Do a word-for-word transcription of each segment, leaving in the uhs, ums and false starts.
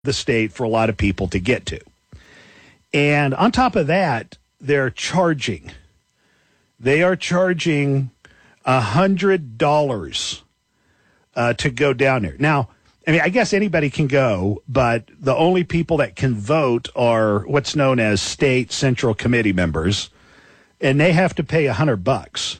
the state for a lot of people to get to. And on top of that, they're charging. They are charging one hundred dollars uh, to go down there. Now, I mean, I guess anybody can go, but the only people that can vote are what's known as state central committee members, and they have to pay one hundred bucks.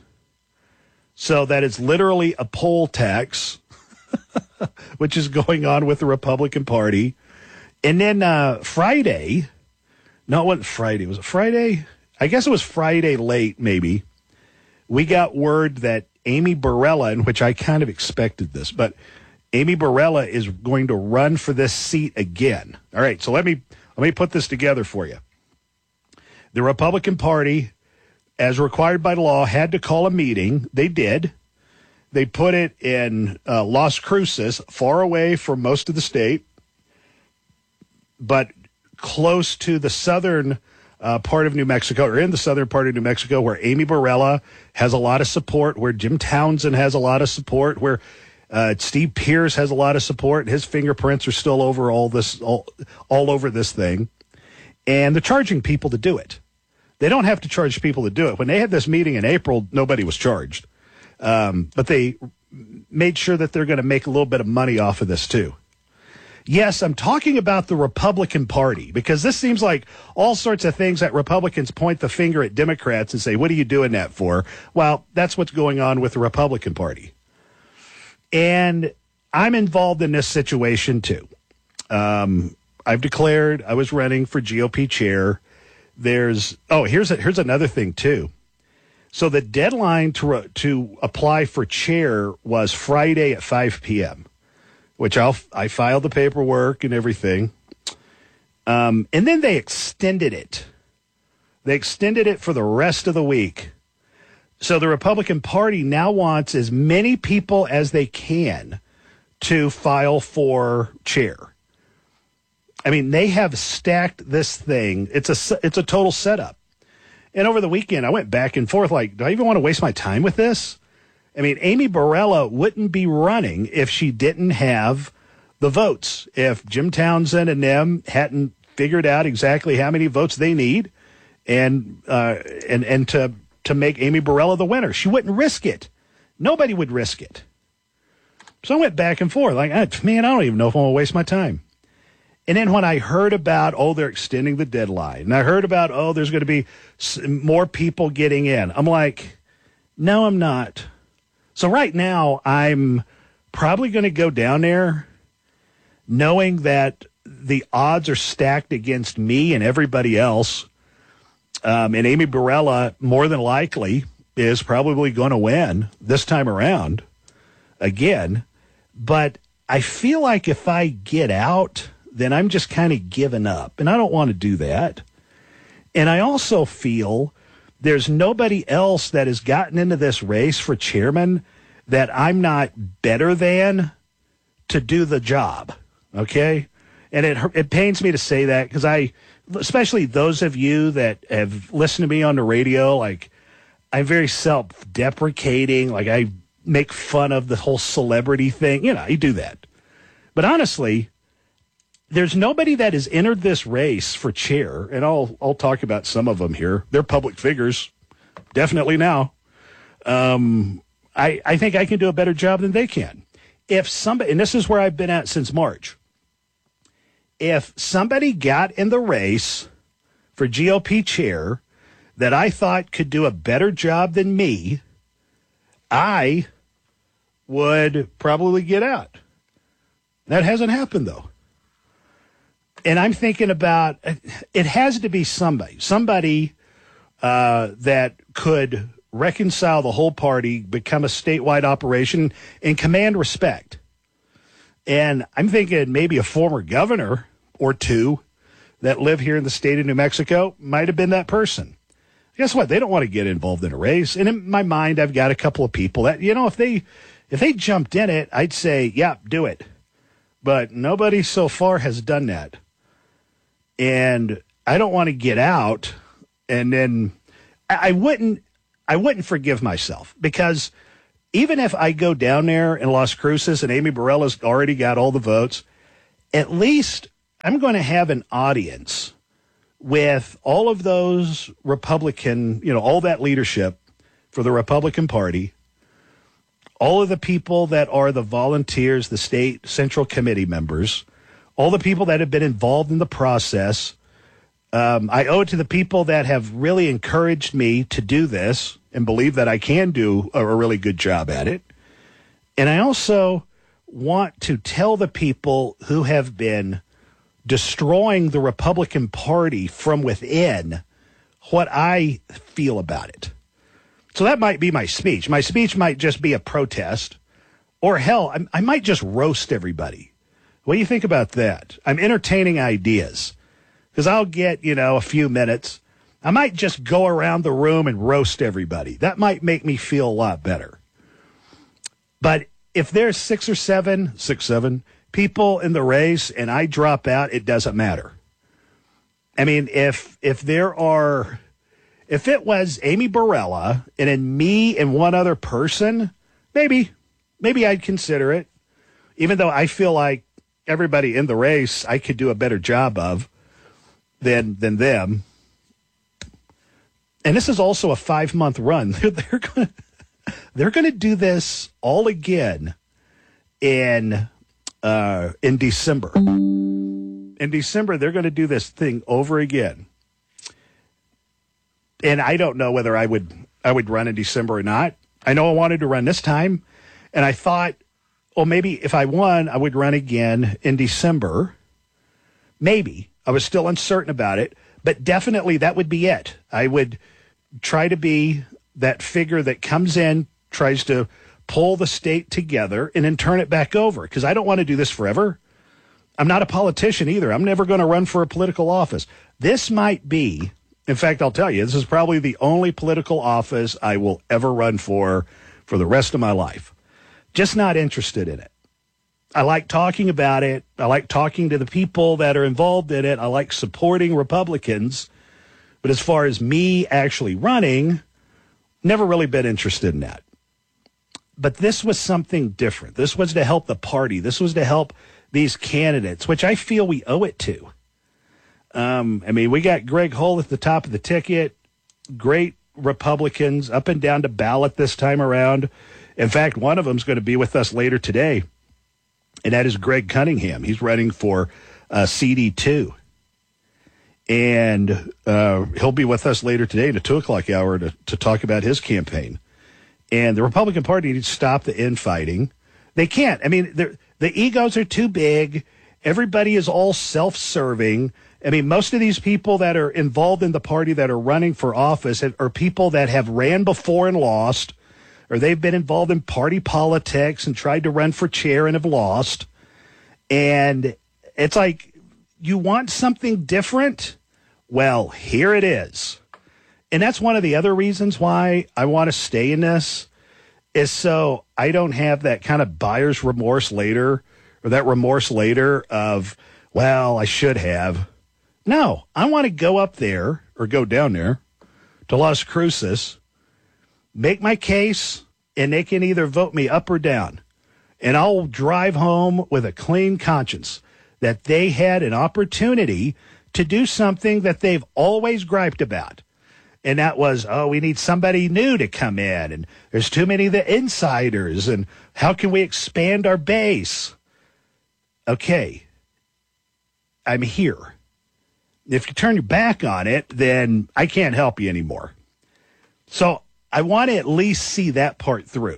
So that is literally a poll tax, which is going on with the Republican Party. And then uh, Friday, no, it wasn't Friday. Was it Friday? I guess it was Friday late, maybe. We got word that Amy Barela, in which I kind of expected this, but Amy Barela is going to run for this seat again. All right, so let me let me put this together for you. The Republican Party, as required by the law, had to call a meeting. They did. They put it in uh, Las Cruces, far away from most of the state, but close to the southern uh, part of New Mexico, or in the southern part of New Mexico, where Amy Barela has a lot of support, where Jim Townsend has a lot of support, where uh, Steve Pierce has a lot of support. His fingerprints are still over all this, all, all over this thing. And they're charging people to do it. They don't have to charge people to do it. When they had this meeting in April, nobody was charged. Um, but they made sure that they're going to make a little bit of money off of this, too. Yes, I'm talking about the Republican Party, because this seems like all sorts of things that Republicans point the finger at Democrats and say, what are you doing that for? Well, that's what's going on with the Republican Party. And I'm involved in this situation, too. Um, I've declared I was running for G O P chair. There's, oh, here's a, here's another thing, too. So the deadline to to apply for chair was Friday at five p.m., which I'll, I filed the paperwork and everything. Um, and then they extended it. They extended it for the rest of the week. So the Republican Party now wants as many people as they can to file for chair. I mean, they have stacked this thing. It's a, it's a total setup. And over the weekend, I went back and forth like, do I even want to waste my time with this? I mean, Amy Barela wouldn't be running if she didn't have the votes. If Jim Townsend and them hadn't figured out exactly how many votes they need and uh, and and to, to make Amy Barela the winner. She wouldn't risk it. Nobody would risk it. So I went back and forth like, man, I don't even know if I'm going to waste my time. And then when I heard about, oh, they're extending the deadline, and I heard about, oh, there's going to be more people getting in, I'm like, no, I'm not. So right now, I'm probably going to go down there knowing that the odds are stacked against me and everybody else. Um, and Amy Barela, more than likely, is probably going to win this time around again. But I feel like if I get out, then I'm just kind of giving up. And I don't want to do that. And I also feel there's nobody else that has gotten into this race for chairman that I'm not better than to do the job, okay? And it it pains me to say that because I, especially those of you that have listened to me on the radio, like I'm very self-deprecating, like I make fun of the whole celebrity thing. You know, you do that. But honestly, there's nobody that has entered this race for chair, and I'll I'll talk about some of them here. They're public figures, definitely now. Um, I I think I can do a better job than they can. If somebody, and this is where I've been at since March, if somebody got in the race for G O P chair that I thought could do a better job than me, I would probably get out. That hasn't happened, though. And I'm thinking about, it has to be somebody, somebody uh, that could reconcile the whole party, become a statewide operation, and command respect. And I'm thinking maybe a former governor or two that live here in the state of New Mexico might have been that person. Guess what? They don't want to get involved in a race. And in my mind, I've got a couple of people that, you know, if they if they jumped in it, I'd say, yeah, do it. But nobody so far has done that. And I don't want to get out, and then I, I wouldn't I wouldn't forgive myself, because even if I go down there in Las Cruces and Amy Barela's already got all the votes, at least I'm going to have an audience with all of those Republican, you know, all that leadership for the Republican Party, all of the people that are the volunteers, the state central committee members, all the people that have been involved in the process. Um, I owe it to the people that have really encouraged me to do this and believe that I can do a, a really good job at it. And I also want to tell the people who have been destroying the Republican Party from within what I feel about it. So that might be my speech. My speech might just be a protest, or hell, I, I might just roast everybody. What do you think about that? I'm entertaining ideas because I'll get, you know, a few minutes. I might just go around the room and roast everybody. That might make me feel a lot better. But if there's six or seven, six, seven people in the race and I drop out, it doesn't matter. I mean, if if there are, if it was Amy Barella and then me and one other person, maybe, maybe I'd consider it. Even though I feel like everybody in the race I could do a better job of than than them. And this is also a five-month run. They're, they're going to they're going to do this all again in uh, in December. In December, they're going to do this thing over again. And I don't know whether I would I would run in December or not. I know I wanted to run this time, and I thought, well, maybe if I won, I would run again in December. Maybe. I was still uncertain about it, but definitely that would be it. I would try to be that figure that comes in, tries to pull the state together, and then turn it back over, because I don't want to do this forever. I'm not a politician either. I'm never going to run for a political office. This might be, in fact, I'll tell you, this is probably the only political office I will ever run for for the rest of my life. Just not interested in it. I like talking about it. I like talking to the people that are involved in it. I like supporting Republicans. But as far as me actually running, never really been interested in that. But this was something different. This was to help the party. This was to help these candidates, which I feel we owe it to. Um, I mean, we got Greg Hull at the top of the ticket. Great Republicans up and down to ballot this time around. In fact, one of them is going to be with us later today, and that is Greg Cunningham. He's running for uh, C D two. And uh, he'll be with us later today in the two o'clock hour to, to talk about his campaign. And the Republican Party needs to stop the infighting. They can't. I mean, the egos are too big. Everybody is all self-serving. I mean, most of these people that are involved in the party that are running for office are people that have ran before and lost, or they've been involved in party politics and tried to run for chair and have lost. And it's like, you want something different? Well, here it is. And that's one of the other reasons why I want to stay in this, is so I don't have that kind of buyer's remorse later, or that remorse later of, well, I should have. No, I want to go up there, or go down there, to Las Cruces, make my case, and they can either vote me up or down. And I'll drive home with a clean conscience that they had an opportunity to do something that they've always griped about. And that was, oh, we need somebody new to come in, and there's too many of the insiders, and how can we expand our base? Okay, I'm here. If you turn your back on it, then I can't help you anymore. So I want to at least see that part through.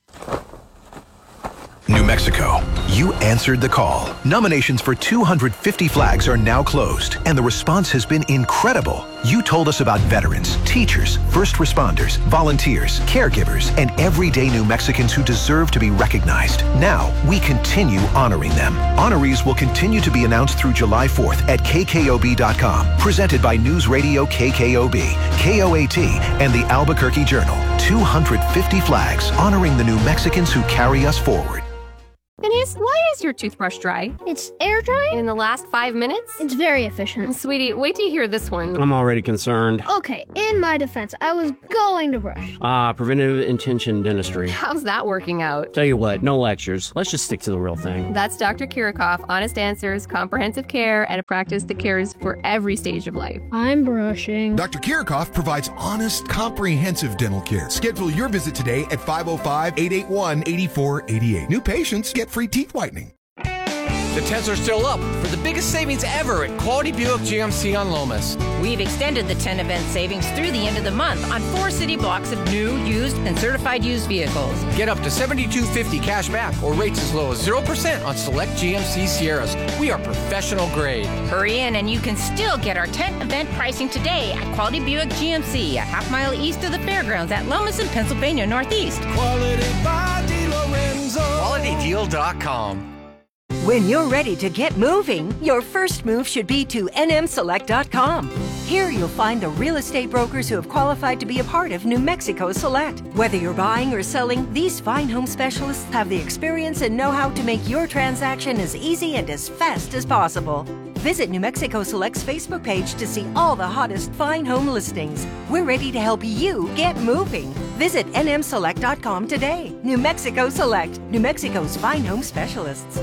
New Mexico, you answered the call. Nominations for two hundred fifty flags are now closed, and the response has been incredible. You told us about veterans, teachers, first responders, volunteers, caregivers, and everyday New Mexicans who deserve to be recognized. Now, we continue honoring them. Honorees will continue to be announced through July fourth at K K O B dot com. Presented by News Radio K K O B, K O A T, and the Albuquerque Journal. two hundred fifty flags honoring the New Mexicans who carry us forward. Phineas, why is your toothbrush dry? It's air dry? In the last five minutes? It's very efficient. Sweetie, wait till you hear this one. I'm already concerned. Okay, in my defense, I was going to brush. Ah, preventive intention dentistry. How's that working out? Tell you what, no lectures. Let's just stick to the real thing. That's Doctor Kirikoff, honest answers, comprehensive care, and a practice that cares for every stage of life. I'm brushing. Doctor Kirikoff provides honest, comprehensive dental care. Schedule your visit today at five oh five, eight eight one, eight four eight eight. New patients get free teeth whitening. The tens are still up for the biggest savings ever at Quality Buick G M C on Lomas. We've extended the ten event savings through the end of the month on four city blocks of new, used, and certified used vehicles. Get up to seventy-two fifty cash back or rates as low as zero percent on select G M C Sierras. We are professional grade. Hurry in and you can still get our tent event pricing today at Quality Buick G M C, a half mile east of the fairgrounds at Lomas in Pennsylvania Northeast. Quality by DeLorenzo. quality deal dot com. When you're ready to get moving, your first move should be to N M select dot com. Here you'll find the real estate brokers who have qualified to be a part of New Mexico Select. Whether you're buying or selling, these fine home specialists have the experience and know-how to make your transaction as easy and as fast as possible. Visit New Mexico Select's Facebook page to see all the hottest fine home listings. We're ready to help you get moving. Visit N M select dot com today. New Mexico Select, New Mexico's fine home specialists.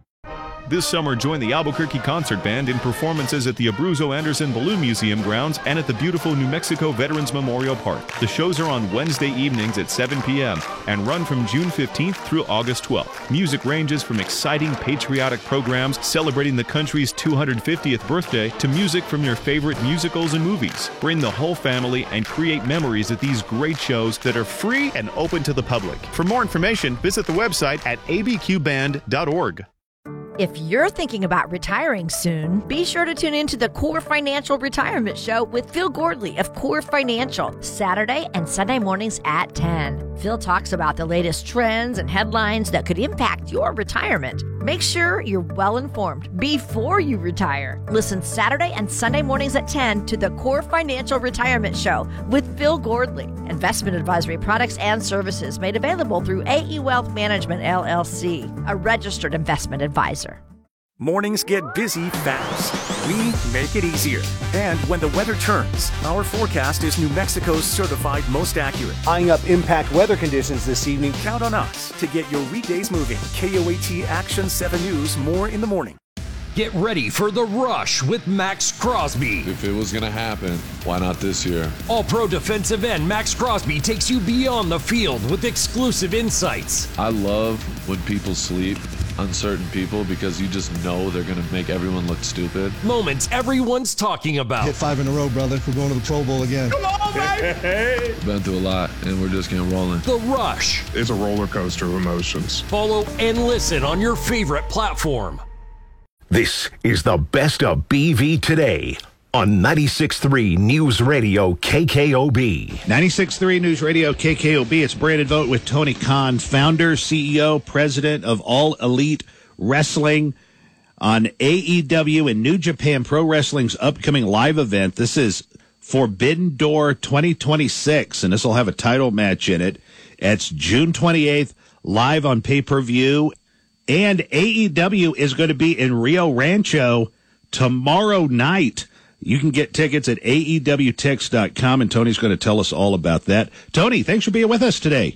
This summer, join the Albuquerque Concert Band in performances at the Abruzzo Anderson Balloon Museum grounds and at the beautiful New Mexico Veterans Memorial Park. The shows are on Wednesday evenings at seven p.m. and run from June fifteenth through August twelfth. Music ranges from exciting patriotic programs celebrating the country's two hundred fiftieth birthday to music from your favorite musicals and movies. Bring the whole family and create memories at these great shows that are free and open to the public. For more information, visit the website at a b q band dot org. If you're thinking about retiring soon, be sure to tune into the Core Financial Retirement Show with Phil Gordley of Core Financial, Saturday and Sunday mornings at ten. Phil talks about the latest trends and headlines that could impact your retirement. Make sure you're well informed before you retire. Listen Saturday and Sunday mornings at ten to the Core Financial Retirement Show with Phil Gordley. Investment advisory products and services made available through A E Wealth Management, L L C, a registered investment advisor. Mornings get busy fast. We make it easier. And when the weather turns, our forecast is New Mexico's certified most accurate. Eyeing up impact weather conditions this evening. Count on us to get your weekdays moving. K O A T Action seven News, more in the morning. Get ready for The Rush with Max Crosby. If it was going to happen, why not this year? All-pro defensive end Max Crosby takes you beyond the field with exclusive insights. I love when people sleep, uncertain people, because you just know they're going to make everyone look stupid. Moments everyone's talking about. Hit five in a row, brother. We're going to the Pro Bowl again. Come on, baby! Been through a lot, and we're just getting rolling. The Rush. It's a roller coaster of emotions. Follow and listen on your favorite platform. This is the best of B V today on ninety-six point three News Radio K K O B. ninety-six point three News Radio K K O B. It's Brandon Vogt with Tony Khan, founder, C E O, president of All Elite Wrestling on A E W and New Japan Pro Wrestling's upcoming live event. This is Forbidden Door twenty twenty-six, and this will have a title match in it. It's June twenty-eighth, live on pay-per-view. And A E W is going to be in Rio Rancho tomorrow night. You can get tickets at A E W tix dot com, and Tony's going to tell us all about that. Tony, thanks for being with us today.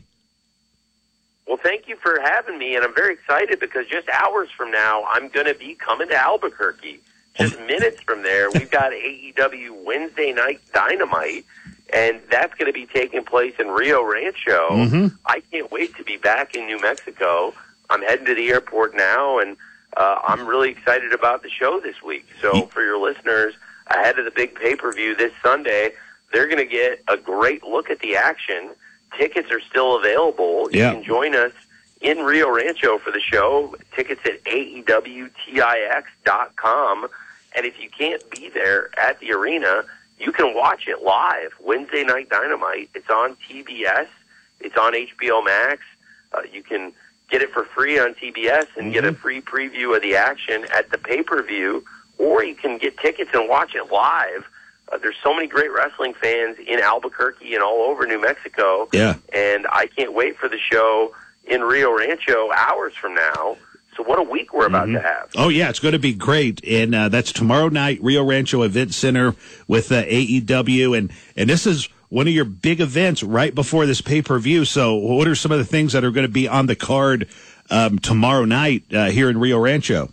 Well, thank you for having me, and I'm very excited because just hours from now, I'm going to be coming to Albuquerque. Just minutes from there, we've got A E W Wednesday Night Dynamite, and that's going to be taking place in Rio Rancho. Mm-hmm. I can't wait to be back in New Mexico. I'm heading to the airport now, and uh, I'm really excited about the show this week. So for your listeners, ahead of the big pay-per-view this Sunday, they're going to get a great look at the action. Tickets are still available. You yeah. can join us in Rio Rancho for the show. Tickets at A E W tix dot com. And if you can't be there at the arena, you can watch it live. Wednesday Night Dynamite. It's on T B S. It's on H B O Max. Uh, you can get it for free on T B S and mm-hmm. get a free preview of the action at the pay-per-view, or you can get tickets and watch it live. Uh, there's so many great wrestling fans in Albuquerque and all over New Mexico, yeah. and I can't wait for the show in Rio Rancho hours from now. So what a week we're about Mm-hmm. to have. Oh, yeah, it's going to be great. And uh, that's tomorrow night, Rio Rancho Event Center with uh, A E W. And, and this is one of your big events right before this pay-per-view. So what are some of the things that are going to be on the card um, tomorrow night uh, here in Rio Rancho?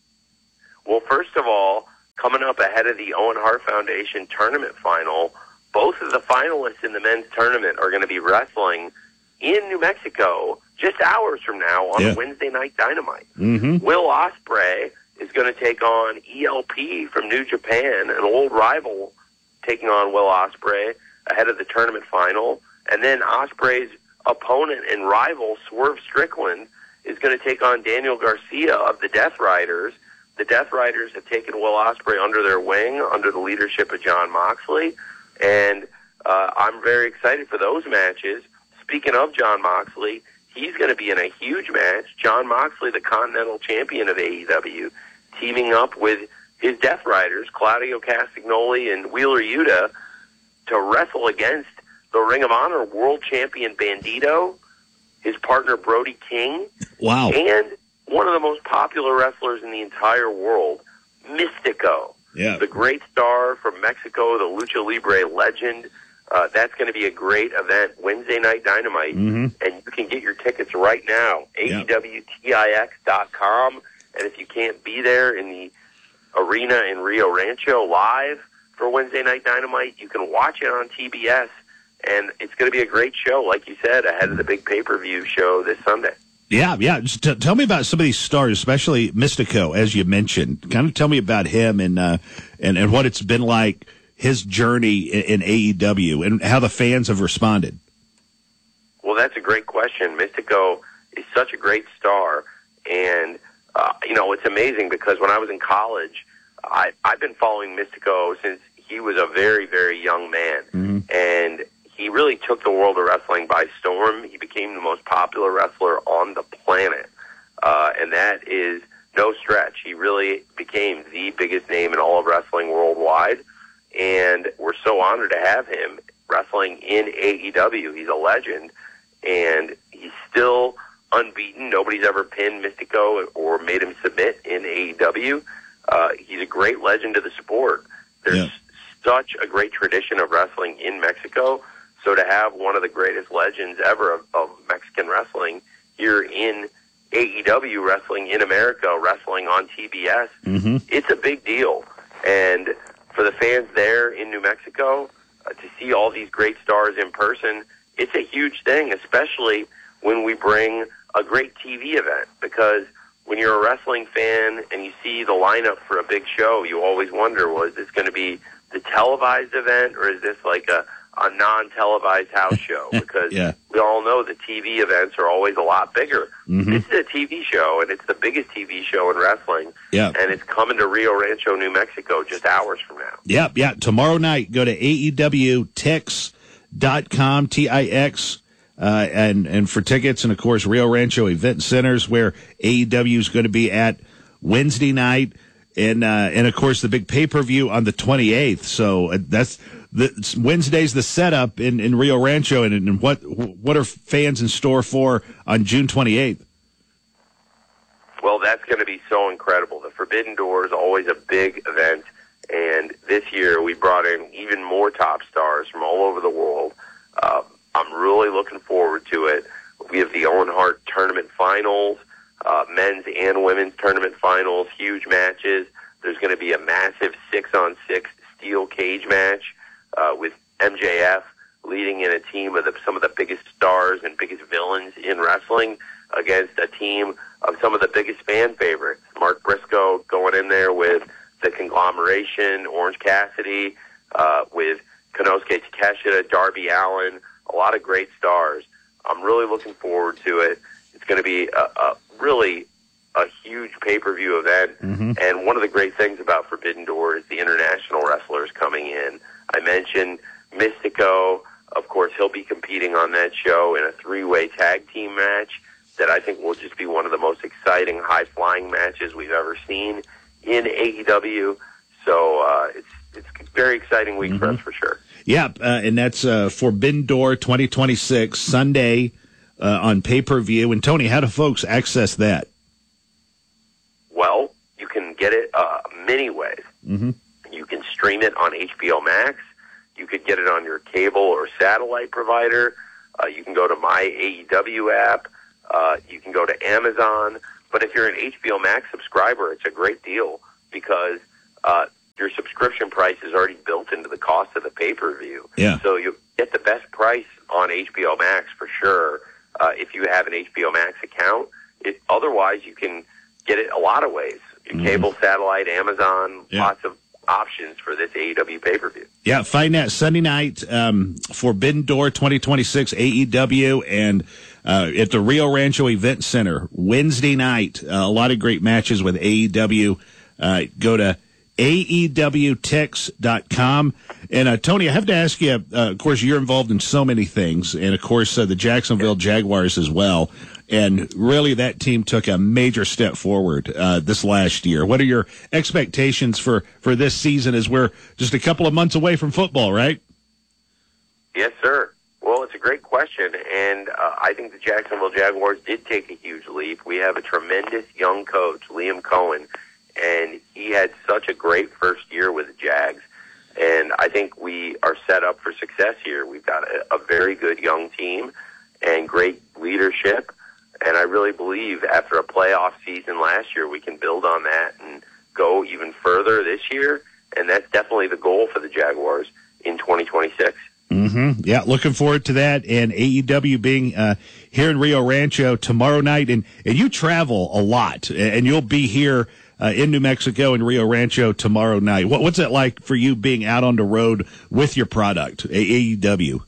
Well, first of all, coming up ahead of the Owen Hart Foundation tournament final, both of the finalists in the men's tournament are going to be wrestling in New Mexico just hours from now on Yeah. Wednesday Night Dynamite. Mm-hmm. Will Ospreay is going to take on E L P from New Japan, an old rival taking on Will Ospreay ahead of the tournament final. And then Ospreay's opponent and rival, Swerve Strickland, is going to take on Daniel Garcia of the Death Riders. The Death Riders have taken Will Ospreay under their wing, under the leadership of Jon Moxley, and uh, I'm very excited for those matches. Speaking of Jon Moxley, he's going to be in a huge match. Jon Moxley, the Continental Champion of A E W, teaming up with his Death Riders, Claudio Castagnoli and Wheeler Yuta, to wrestle against the Ring of Honor World Champion Bandito, his partner Brody King, Wow. and one of the most popular wrestlers in the entire world, Mystico, Yeah. the great star from Mexico, the Lucha Libre legend. Uh, that's going to be a great event, Wednesday Night Dynamite, Mm-hmm. and you can get your tickets right now, A E W T I X dot com, and if you can't be there in the arena in Rio Rancho live for Wednesday Night Dynamite, you can watch it on T B S, and it's going to be a great show, like you said, ahead of the big pay-per-view show this Sunday. Yeah, yeah. Just t- tell me about some of these stars, especially Mystico, as you mentioned. Kind of tell me about him and uh, and and what it's been like, his journey in, in A E W, and how the fans have responded. Well, that's a great question. Mystico is such a great star, and uh, you know it's amazing because when I was in college, I, I've been following Mystico since he was a very, very young man, Mm-hmm. and he really took the world of wrestling by storm. He became the most popular wrestler on the planet, uh, and that is no stretch. He really became the biggest name in all of wrestling worldwide, and we're so honored to have him wrestling in A E W. He's a legend, and he's still unbeaten. Nobody's ever pinned Mystico or made him submit in A E W. Uh, he's a great legend of the sport. There's Yeah. such a great tradition of wrestling in Mexico. So to have one of the greatest legends ever of, of Mexican wrestling here in A E W, wrestling in America, wrestling on T B S, Mm-hmm. it's a big deal. And for the fans there in New Mexico, uh, to see all these great stars in person, it's a huge thing, especially when we bring a great T V event. Because when you're a wrestling fan and you see the lineup for a big show, you always wonder, well, is this going to be the televised event, or is this like a a non-televised house show? Because Yeah. we all know the T V events are always a lot bigger. Mhm. This is a T V show, and it's the biggest T V show in wrestling. Yeah. And it's coming to Rio Rancho, New Mexico, just hours from now. Yep, yeah. Tomorrow night, go to A E W Tix dot com, T I X, uh, and, and for tickets, and of course, Rio Rancho Event Centers, where A E W is going to be at Wednesday night, and, uh, and of course, the big pay-per-view on the twenty-eighth. So uh, that's the Wednesday's the setup in, in Rio Rancho, and, and what, what are fans in store for on June twenty-eighth? Well, that's going to be so incredible. The Forbidden Door is always a big event, and this year we brought in even more top stars from all over the world. Uh, I'm really looking forward to it. We have the Owen Hart Tournament Finals, uh, men's and women's tournament finals, huge matches. There's going to be a massive six-on-six steel cage match uh, with M J F leading in a team of the, some of the biggest stars and biggest villains in wrestling against a team of some of the biggest fan favorites. Mark Briscoe going in there with the conglomeration, Orange Cassidy, uh, with Konosuke Takeshita, Darby Allin, a lot of great stars. I'm really looking forward to it. It's going to be a, a really a huge pay-per-view event. Mm-hmm. And one of the great things about Forbidden Door is the international wrestlers coming in. I mentioned Mystico. Of course, he'll be competing on that show in a three-way tag team match that I think will just be one of the most exciting high-flying matches we've ever seen in A E W. So uh, it's it's a very exciting week for us for sure. Yeah, uh, and that's uh, Forbidden Door twenty twenty-six, Sunday uh, on pay-per-view. And, Tony, how do folks access that? get it uh, many ways. Mm-hmm. You can stream it on H B O Max. You could get it on your cable or satellite provider. Uh, you can go to my A E W app. Uh, you can go to Amazon. But if you're an H B O Max subscriber, it's a great deal because uh, your subscription price is already built into the cost of the pay-per-view. Yeah. So you get the best price on H B O Max for sure uh, if you have an H B O Max account. It, otherwise, you can get it a lot of ways. Your Mm-hmm. cable, satellite, Amazon, Yeah. lots of options for this A E W pay-per-view. Yeah, find that Sunday night, um, Forbidden Door twenty twenty-six A E W, and uh, at the Rio Rancho Event Center Wednesday night. Uh, a lot of great matches with A E W. Uh, go to A E W tix dot com. And uh, Tony, I have to ask you, uh, of course, you're involved in so many things, and of course, uh, the Jacksonville Jaguars as well. And really, that team took a major step forward uh, this last year. What are your expectations for, for this season as we're just a couple of months away from football, right? Yes, sir. Well, it's a great question, and uh, I think the Jacksonville Jaguars did take a huge leap. We have a tremendous young coach, Liam Cohen, and he had such a great first year with the Jags. And I think we are set up for success here. We've got a, a very good young team and great leadership. And I really believe after a playoff season last year, we can build on that and go even further this year. And that's definitely the goal for the Jaguars in twenty twenty-six. Mm-hmm. Yeah, looking forward to that. And A E W being uh, here in Rio Rancho tomorrow night. And, and you travel a lot, and you'll be here uh, in New Mexico and Rio Rancho tomorrow night. What, what's it like for you being out on the road with your product, A E W?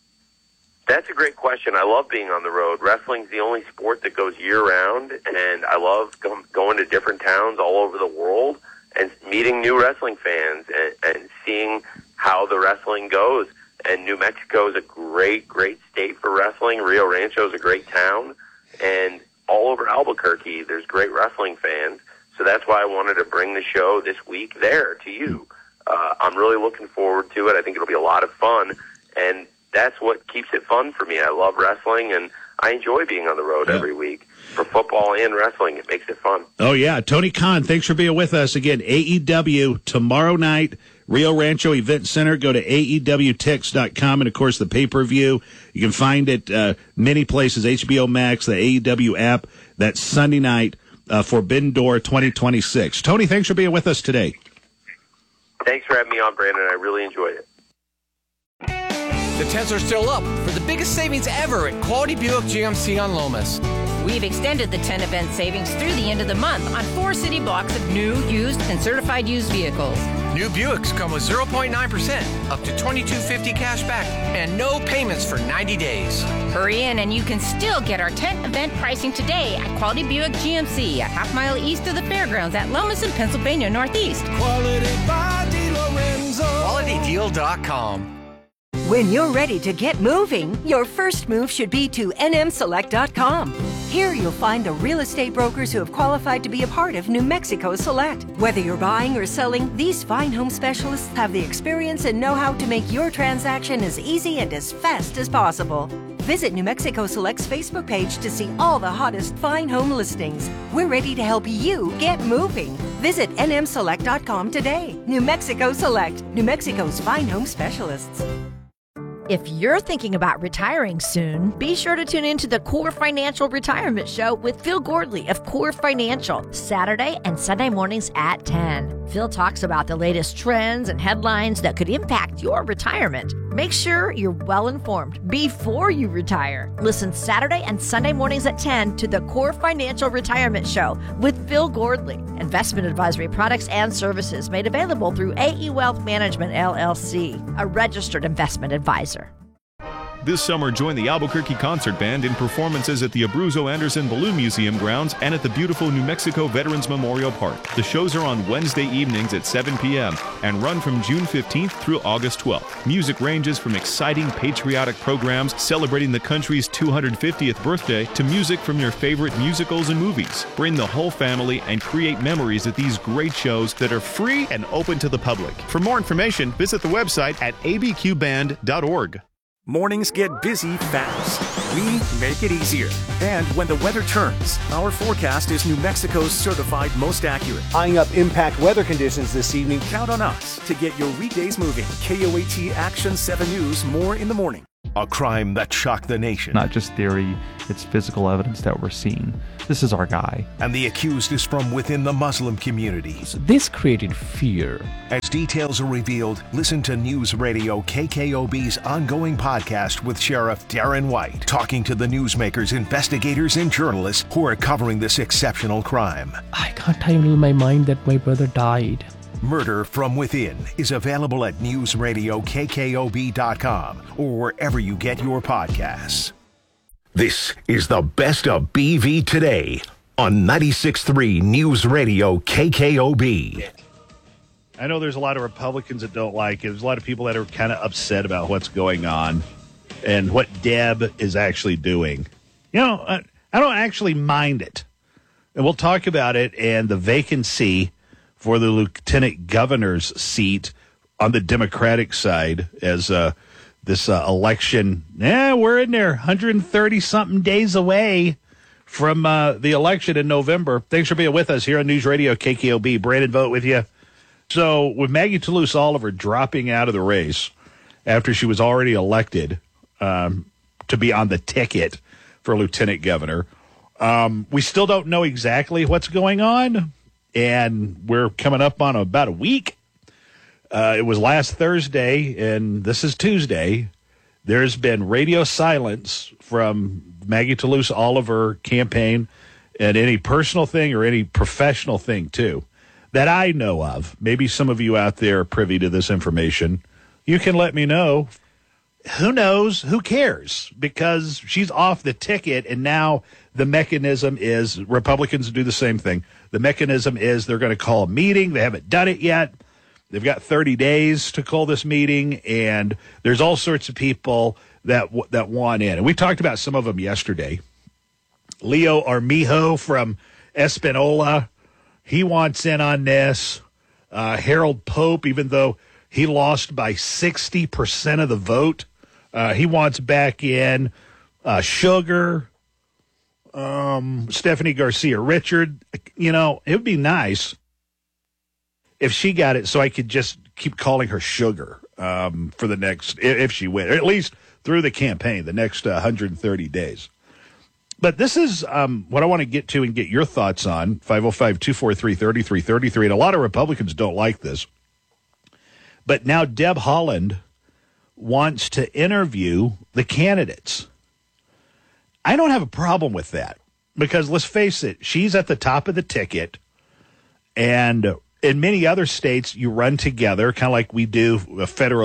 That's a great question. I love being on the road. Wrestling's the only sport that goes year-round, and I love go- going to different towns all over the world and meeting new wrestling fans and, and seeing how the wrestling goes. And New Mexico is a great, great state for wrestling. Rio Rancho is a great town. And all over Albuquerque, there's great wrestling fans. So that's why I wanted to bring the show this week there to you. Uh, I'm really looking forward to it. I think it'll be a lot of fun. And that's what keeps it fun for me. I love wrestling, and I enjoy being on the road yeah. every week for football and wrestling. It makes it fun. Oh, yeah. Tony Khan, thanks for being with us. Again, A E W tomorrow night, Rio Rancho Event Center. Go to A E W tix dot com, and, of course, the pay-per-view. You can find it uh, many places, H B O Max, the A E W app. That's Sunday night, uh, Forbidden Door twenty twenty-six. Tony, thanks for being with us today. Thanks for having me on, Brandon. I really enjoyed it. The tents are still up for the biggest savings ever at Quality Buick G M C on Lomas. We've extended the ten event savings through the end of the month on four city blocks of new, used, and certified used vehicles. New Buicks come with zero point nine percent, up to twenty-two fifty cash back, and no payments for ninety days. Hurry in and you can still get our tent event pricing today at Quality Buick G M C, a half mile east of the fairgrounds at Lomas in Pennsylvania Northeast. Quality by DeLorenzo. quality deal dot com. When you're ready to get moving, your first move should be to N M select dot com. Here you'll find the real estate brokers who have qualified to be a part of New Mexico Select. Whether you're buying or selling, these fine home specialists have the experience and know-how to make your transaction as easy and as fast as possible. Visit New Mexico Select's Facebook page to see all the hottest fine home listings. We're ready to help you get moving. Visit N M select dot com today. New Mexico Select, New Mexico's fine home specialists. If you're thinking about retiring soon, be sure to tune in to the Core Financial Retirement Show with Phil Gordley of Core Financial, Saturday and Sunday mornings at ten. Phil talks about the latest trends and headlines that could impact your retirement. Make sure you're well informed before you retire. Listen Saturday and Sunday mornings at ten to the Core Financial Retirement Show with Phil Gordley. Investment advisory products and services made available through A E Wealth Management, L L C, a registered investment advisor. This summer, join the Albuquerque Concert Band in performances at the Abruzzo Anderson Balloon Museum grounds and at the beautiful New Mexico Veterans Memorial Park. The shows are on Wednesday evenings at seven p.m. and run from June fifteenth through August twelfth. Music ranges from exciting patriotic programs celebrating the country's two hundred fiftieth birthday to music from your favorite musicals and movies. Bring the whole family and create memories at these great shows that are free and open to the public. For more information, visit the website at a b q band dot org. Mornings get busy fast. We make it easier. And when the weather turns, our forecast is New Mexico's certified most accurate. Eyeing up impact weather conditions this evening. Count on us to get your weekdays moving. K O A T Action seven News, more in the morning. A crime that shocked the nation. Not just theory, it's physical evidence that we're seeing. This is our guy. And the accused is from within the Muslim community. So this created fear. As details are revealed, listen to News Radio K K O B's ongoing podcast with Sheriff Darren White, talking to the newsmakers, investigators, and journalists who are covering this exceptional crime. I can't even in my mind that my brother died. Murder from Within is available at news radio k k o b dot com or wherever you get your podcasts. This is the best of B V today on ninety-six point three News Radio K K O B. I know there's a lot of Republicans that don't like it. There's a lot of people that are kind of upset about what's going on and what Deb is actually doing. You know, I, I don't actually mind it. And we'll talk about it and the vacancy for the lieutenant governor's seat on the Democratic side as uh, this uh, election, yeah, we're in there, one hundred thirty something days away from uh, the election in November. Thanks for being with us here on News Radio K K O B. Brandon Vogt with you. So with Maggie Toulouse Oliver dropping out of the race after she was already elected um, to be on the ticket for lieutenant governor, um, we still don't know exactly what's going on. And we're coming up on about a week. Uh, it was last Thursday, and this is Tuesday. There's been radio silence from Maggie Toulouse Oliver campaign and any personal thing or any professional thing, too, that I know of. Maybe some of you out there are privy to this information. You can let me know. Who knows? Who cares? Because she's off the ticket, and now the mechanism is Republicans do the same thing. The mechanism is they're going to call a meeting. They haven't done it yet. They've got thirty days to call this meeting, and there's all sorts of people that that want in. And we talked about some of them yesterday. Leo Armijo from Espanola, he wants in on this. Uh, Harold Pope, even though he lost by sixty percent of the vote, uh, he wants back in. Uh, Sugar, um, Stephanie Garcia Richard, you know, it would be nice if she got it so I could just keep calling her Sugar um, for the next, if she wins, or at least through the campaign, the next uh, one hundred thirty days. But this is um, what I want to get to and get your thoughts on, five oh five, two four three, three three three three. And a lot of Republicans don't like this. But now Deb Haaland wants to interview the candidates. I don't have a problem with that because, let's face it, she's at the top of the ticket. And in many other states, you run together, kind of like we do a federal